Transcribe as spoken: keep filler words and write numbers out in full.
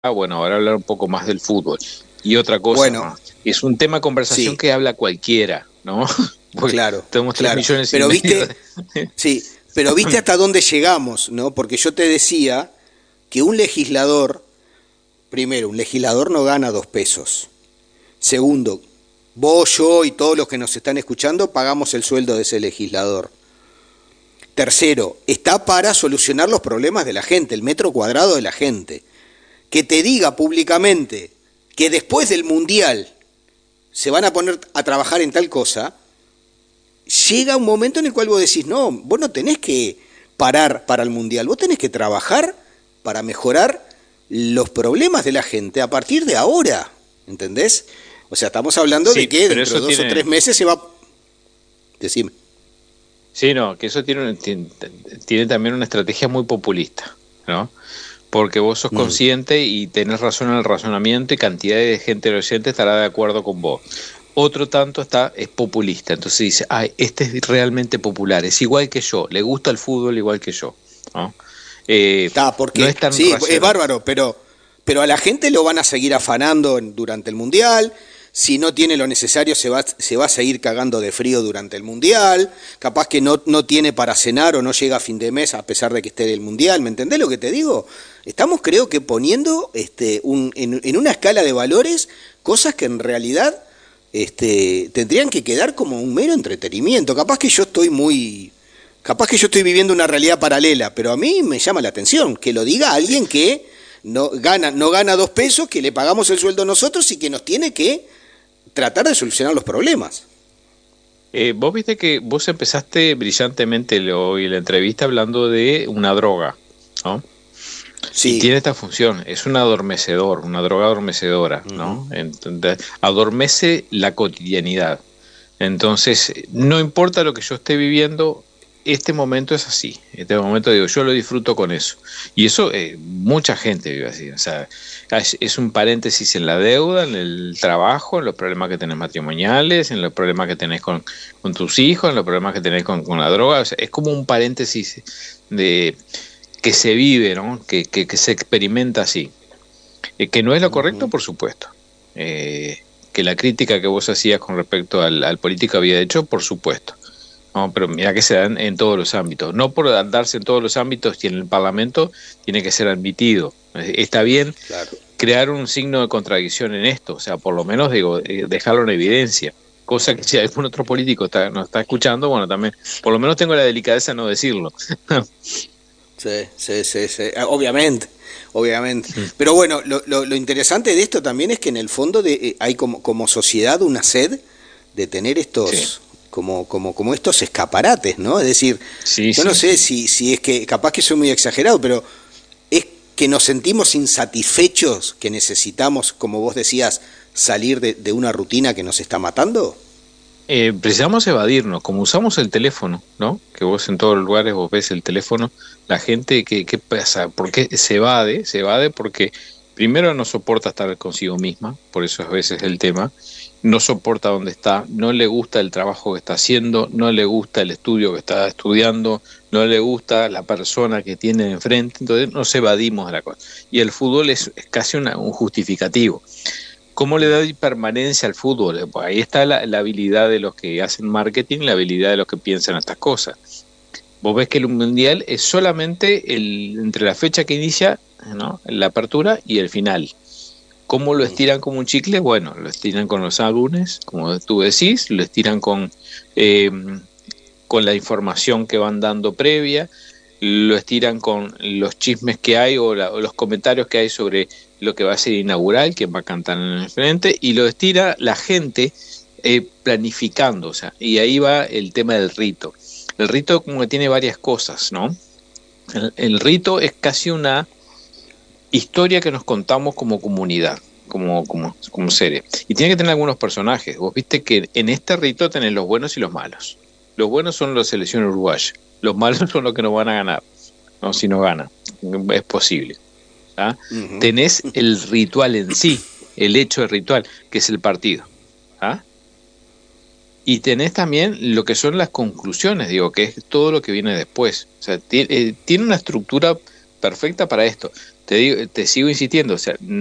bueno, ahora hablar un poco más del fútbol. Y otra cosa Bueno, más, es un tema de conversación sí, que habla cualquiera, ¿no? Porque claro, tenemos tres claro. millones y Pero medio viste, de... sí, pero viste hasta dónde llegamos, ¿no? Porque yo te decía que un legislador, primero, un legislador no gana dos pesos. Segundo, vos, yo y todos los que nos están escuchando pagamos el sueldo de ese legislador. Tercero, está para solucionar los problemas de la gente, el metro cuadrado de la gente. Que te diga públicamente que después del Mundial se van a poner a trabajar en tal cosa, llega un momento en el cual vos decís, no, vos no tenés que parar para el Mundial, vos tenés que trabajar para mejorar los problemas de la gente a partir de ahora, ¿entendés? O sea, estamos hablando de Sí, que pero dentro de eso dos o tres tiene... meses se va... Decime. Sí, no, que eso tiene, un- tiene, tiene también una estrategia muy populista, ¿no? Porque vos sos Mm. consciente y tenés razón en el razonamiento y cantidad de gente oyente estará de acuerdo con vos. Otro tanto está, es populista, entonces dice, ay, este es realmente popular, es igual que yo, le gusta el fútbol igual que yo, ¿no? Eh, Está, no porque es tan sí, es racional. bárbaro, pero, pero a la gente lo van a seguir afanando en- durante el Mundial. Si no tiene lo necesario, se va, se va a seguir cagando de frío durante el Mundial. Capaz que no, no tiene para cenar o no llega a fin de mes a pesar de que esté el Mundial. ¿Me entendés lo que te digo? Estamos, creo que, poniendo este, un, en, en una escala de valores cosas que en realidad este, tendrían que quedar como un mero entretenimiento. Capaz que yo estoy muy, capaz que yo estoy viviendo una realidad paralela, pero a mí me llama la atención que lo diga alguien que no gana, no gana dos pesos, que le pagamos el sueldo nosotros y que nos tiene que tratar de solucionar los problemas. Eh, vos viste que vos empezaste brillantemente lo- hoy la entrevista hablando de una droga, ¿no? Y Sí. tiene esta función, es un adormecedor, una droga adormecedora, Ujú. ¿no? Entonces, adormece la cotidianidad. Entonces, no importa lo que yo esté viviendo, este momento es así. Este momento, digo, yo lo disfruto con eso. Y eso, eh, mucha gente vive así. O sea, es, es un paréntesis en la deuda, en el trabajo, en los problemas que tenés matrimoniales, en los problemas que tenés con, con tus hijos, en los problemas que tenés con, con la droga. O sea, es como un paréntesis de que se vive, ¿no? Que, que, que se experimenta así. Eh, que no es lo correcto, Ujú. por supuesto. Eh, que la crítica que vos hacías con respecto al, al político había hecho, por supuesto. No, pero mira que se dan en todos los ámbitos. No por darse en todos los ámbitos y en el Parlamento tiene que ser admitido. Eh, Está bien Claro. crear un signo de contradicción en esto, o sea, por lo menos digo, eh, dejarlo en evidencia. Cosa que si algún otro político está, nos está escuchando, bueno, también, por lo menos tengo la delicadeza de no decirlo. Sí, sí, sí, sí. Ah, obviamente, obviamente. Pero bueno, lo, lo, lo interesante de esto también es que en el fondo de, eh, hay como, como sociedad una sed de tener Sí, estos, como, como, como estos escaparates, ¿no? Es decir, sí, yo no sí, sé sí. si, si es que, capaz que soy muy exagerado, pero es que nos sentimos insatisfechos, que necesitamos, como vos decías, salir de, de una rutina que nos está matando. Eh, precisamos evadirnos, como usamos el teléfono, ¿no? Que vos en todos los lugares vos ves el teléfono, la gente, ¿qué, qué pasa? ¿Por qué se evade? Se evade porque primero no soporta estar consigo misma, por eso a veces el tema, no soporta dónde está, no le gusta el trabajo que está haciendo, no le gusta el estudio que está estudiando, no le gusta la persona que tiene enfrente, entonces nos evadimos de la cosa. Y el fútbol es, es casi una- un justificativo. ¿Cómo le da permanencia al fútbol? Eh, pues ahí está la, la habilidad de los que hacen marketing, la habilidad de los que piensan estas cosas. Vos ves que el mundial es solamente el, entre la fecha que inicia, ¿no? La apertura y el final. ¿Cómo lo estiran como un chicle? Bueno, lo estiran con los álbumes, como tú decís, lo estiran con, eh, con la información que van dando previa, lo estiran con los chismes que hay o, la, o los comentarios que hay sobre lo que va a ser inaugural, quién va a cantar en el frente, y lo estira la gente eh, planificando, o sea, y ahí va el tema del rito. El rito como que tiene varias cosas, ¿no? El, el rito es casi una historia que nos contamos como comunidad, como, como, como seres. Y tiene que tener algunos personajes. Vos viste que en este rito tenés los buenos y los malos. Los buenos son la selección uruguaya. Los malos son los que no van a ganar. No, si no ganan. Es posible. ¿Ah? Ujú. Tenés el ritual en sí, el hecho del ritual, que es el partido. ¿Ah? Y tenés también lo que son las conclusiones, digo, que es todo lo que viene después. O sea, tiene, eh, tiene una estructura perfecta para esto. Te digo, te sigo insistiendo, o sea,